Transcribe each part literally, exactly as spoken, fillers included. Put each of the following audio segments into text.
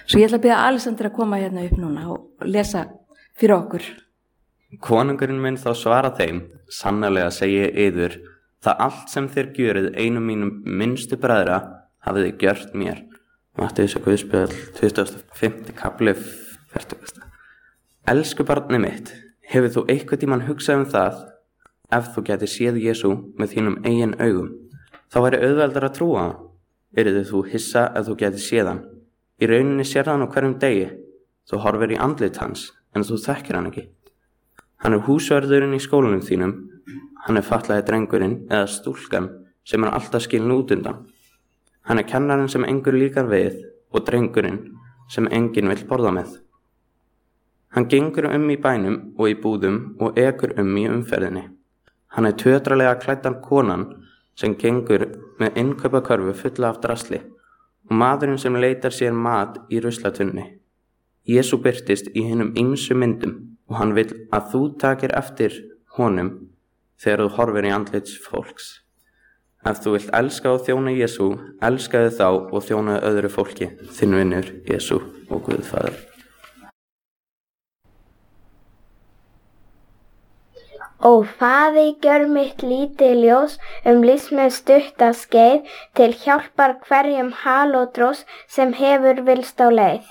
Svo ég ætla að biðja Alexander að koma hérna upp núna og lesa fyrir okkur. Konungurinn minn þá svara þeim, sannarlega segi ég yður, það allt sem þér gjörið einum mínum minnstu bræðra hafið þið gjört mér. Matteus og Guðspjall, tuttugasta og fimmta kafli, fertugasta. Elsku barni mitt, hefur þú eitthvað tímann hugsað um það, ef þú gæti séð Jesú með þínum eigin augum, þá væri auðveldar að trúa hann. Yrði þú hissa ef þú gæti séð hann. Í rauninni sér hann á hverjum degi. Þú horfir í andlit hans, en þú þekkir hann ekki. Hann er húsvörðurinn í skólanum þínum. Hann er fatlaði drengurinn eða stúlkan sem er alltaf skilin út undan. Hann er kennarinn sem engur líkar við og drengurinn sem enginn vill borða með. Hann gengur um í bænum og í búðum og ekur um í umferðinni. Hann er tötralega klæddan konan sem gengur með innkaupakörfu fulla af drasli og maðurinn sem leitar sér mat í ruslatunni. Jesú birtist í hinum ýmsu myndum og hann vill að þú takir eftir honum þegar þú horfir í andlits fólks. Ef þú vilt elska og þjóna Jesú, elskaðu þá og þjónaðu öðru fólki, þinn vinur Jesú og Guðfaðir. Ó Faðir, gjör mitt lítið ljós um lífsmið stutta skeið til hjálpar hverjum halódrós sem hefur vilst á leið.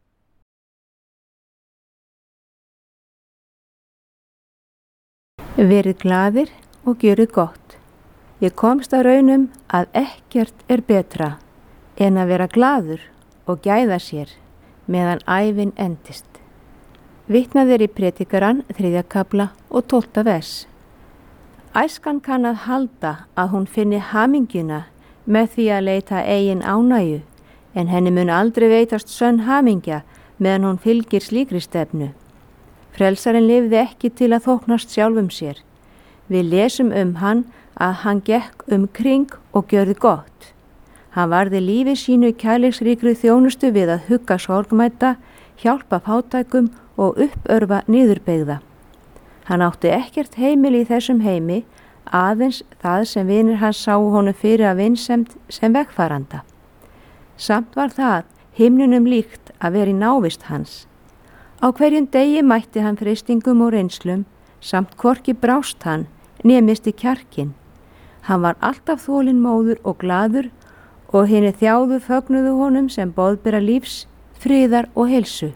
Verið glaðir og gjörið gott. Ég komst að raunum að ekkert er betra en að vera glaður og gæða sér meðan ævin endist. Vitnað er í Predikarann, þriðja kafla og tólfta vers. Æskan kann að halda að hún finni hamingjuna með því að leita eigin ánægju, en henni mun aldrei veitast sönn hamingja meðan hún fylgir slíkri stefnu. Frelsarinn lifði ekki til að þóknast sjálfum sér. Við lesum um hann að hann gekk um kring og gjörði gott. Hann varði lífi sínu kærleiksríkri þjónustu við að hugga sorgmæta, hjálpa fátækum og uppörfa niðurbeygða. Hann átti ekkert heimili í þessum heimi, aðeins það sem vinir hans sáu honum fyrir að vinsemd sem vegfaranda. Samt var það himnunum líkt að vera í návist hans. Á hverjum degi mætti hann freistingum og reynslum, samt hvorki brást hann, né misti kjarkinn. Hann var alltaf þolinmóður og glaður og hinir þjáðu fögnuðu honum sem boðbera lífs, friðar og heilsu.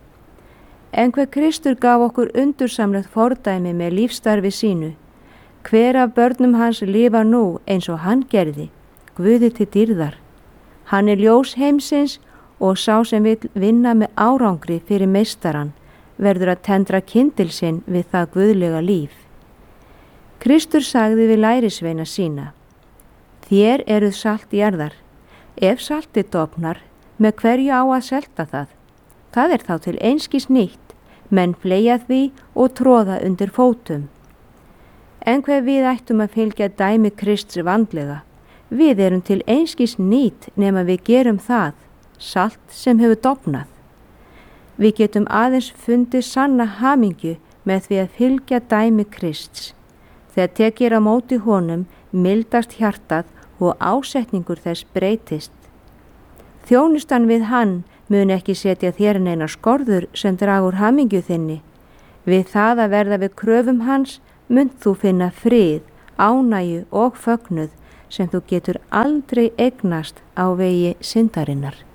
En hver Kristur gaf okkur undursamlegt fordæmi með lífstarfi sínu. Hver af börnum hans lifa nú eins og hann gerði, Guði til dýrðar. Hann er ljós heimsins og sá sem vill vinna með árangri fyrir meistaran verður að tendra kyndil sinn við það guðlega líf. Kristur sagði við lærisveina sína: Þér eruð salt jarðar. Ef saltið dofnar, með hverju á að selta það? Það er þá til einskis nýtt. Menn fleygja því og tróða undir fótum. En hver við ættum að fylgja dæmi Krists vandlega. Við erum til einskis nýtt nema við gerum það, salt sem hefur dofnað. Við getum aðeins fundið sanna hamingju með því að fylgja dæmi Krists. Þegar tekir á móti honum mildast hjartað og ásetningur þess breytist. Þjónustan við hann mun ekki setja þér neina skorður sem dragur hamingju þinni. Við það að verða við kröfum hans mun þú finna frið, ánægju og fögnuð sem þú getur aldrei eignast á vegi syndarinnar.